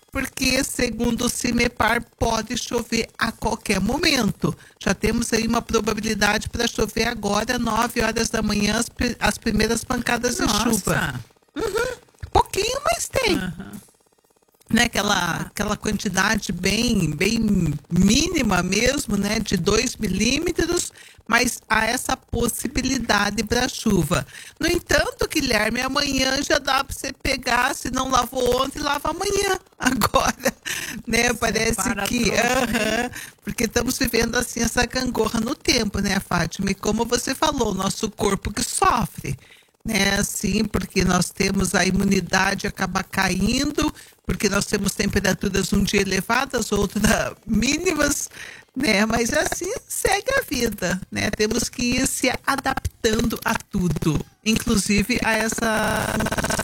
porque, segundo o CIMEPAR, pode chover a qualquer momento. Já temos aí uma probabilidade para chover agora, 9 horas da manhã, as primeiras pancadas de chuva. Pouquinho, mas tem. Né, aquela quantidade bem mínima mesmo, né, de 2 milímetros, mas há essa possibilidade para chuva. No entanto, Guilherme, amanhã já dá para você pegar, se não lavou ontem, lava amanhã, agora, né, parece que, porque estamos vivendo assim essa gangorra no tempo, né, Fátima, e como você falou, nosso corpo que sofre, né, assim, porque nós temos a imunidade acaba caindo, porque nós temos temperaturas um dia elevadas, outra mínimas, né, mas assim segue a vida, né, temos que ir se adaptando a tudo, inclusive a essa